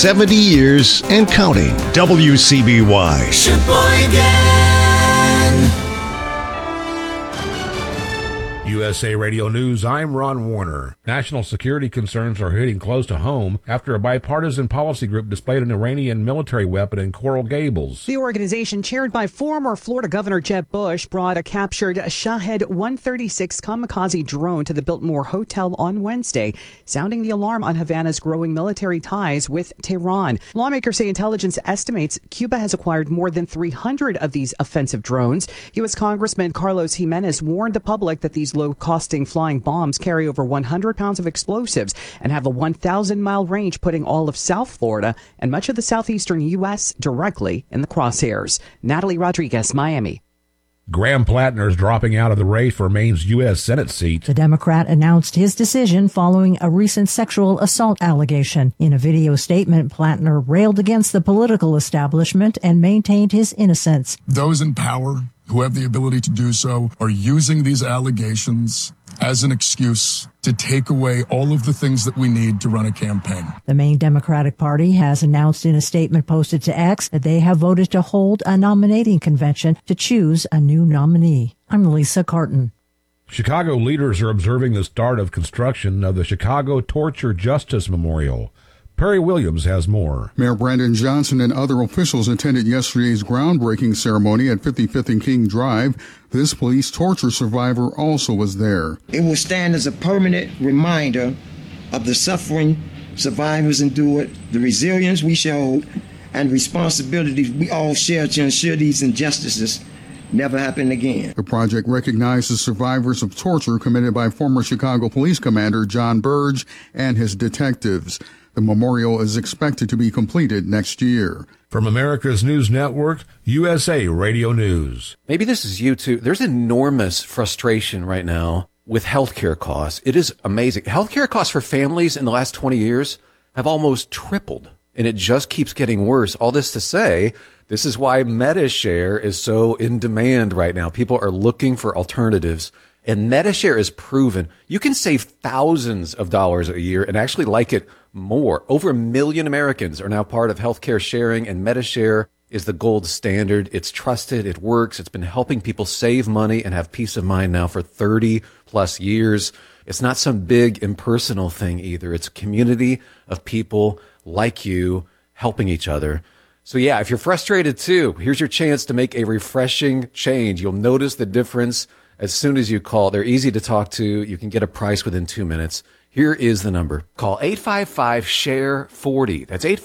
70 years and counting. WCBY. Sheboygan. USA Radio News, I'm Ron Warner. National security concerns are hitting close to home after a bipartisan policy group displayed an Iranian military weapon in Coral Gables. The organization, chaired by former Florida Governor Jeb Bush, brought a captured Shahed 136 kamikaze drone to the Biltmore Hotel on Wednesday, sounding the alarm on Havana's growing military ties with Tehran. Lawmakers say intelligence estimates Cuba has acquired more than 300 of these offensive drones. U.S. Congressman Carlos Jimenez warned the public that these low-costing flying bombs carry over 100 pounds of explosives and have a 1,000-mile range, putting all of South Florida and much of the southeastern U.S. directly in the crosshairs. Natalie Rodriguez, Miami. Graham Plattner is dropping out of the race for Maine's U.S. Senate seat. The Democrat announced his decision following a recent sexual assault allegation. In a video statement, Plattner railed against the political establishment and maintained his innocence. Those in power who have the ability to do so are using these allegations as an excuse to take away all of the things that we need to run a campaign. The Maine Democratic Party has announced in a statement posted to X that they have voted to hold a nominating convention to choose a new nominee. I'm Lisa Carton. Chicago leaders are observing the start of construction of the Chicago Torture Justice Memorial. Perry Williams has more. Mayor Brandon Johnson and other officials attended yesterday's groundbreaking ceremony at 55th and King Drive. This police torture survivor also was there. It will stand as a permanent reminder of the suffering survivors endured, the resilience we showed, and responsibilities we all share to ensure these injustices never happen again. The project recognizes survivors of torture committed by former Chicago Police Commander John Burge and his detectives. The memorial is expected to be completed next year. From America's News Network, USA Radio News. Maybe this is you too. There's enormous frustration right now with healthcare costs. It is amazing. Healthcare costs for families in the last 20 years have almost tripled, and it just keeps getting worse. All this to say, this is why MediShare is so in demand right now. People are looking for alternatives. And MediShare is proven you can save thousands of dollars a year and actually like it more. Over 1 million Americans are now part of healthcare sharing, and MediShare is the gold standard. It's trusted. It works. It's been helping people save money and have peace of mind now for 30 plus years. It's not some big impersonal thing either. It's a community of people like you helping each other. So yeah, if you're frustrated too, here's your chance to make a refreshing change. You'll notice the difference as soon as you call. They're easy to talk to. You can get a price within 2 minutes. Here is the number. Call 855-SHARE-40. That's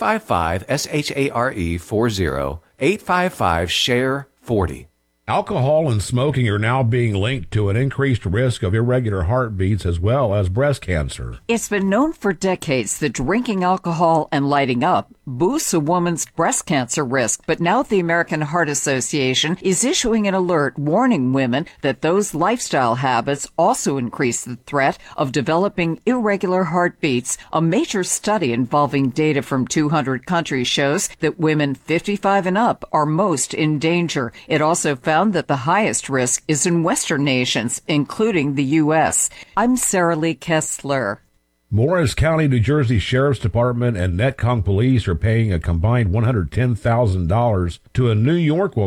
855-SHARE-40. 855-SHARE-40. Alcohol and smoking are now being linked to an increased risk of irregular heartbeats as well as breast cancer. It's been known for decades that drinking alcohol and lighting up boosts a woman's breast cancer risk, but now the American Heart Association is issuing an alert warning women that those lifestyle habits also increase the threat of developing irregular heartbeats. A major study involving data from 200 countries shows that women 55 and up are most in danger. It also found that the highest risk is in Western nations, including the U.S. I'm Sarah Lee Kessler. Morris County, New Jersey Sheriff's Department and Netcong Police are paying a combined $110,000 to a New York woman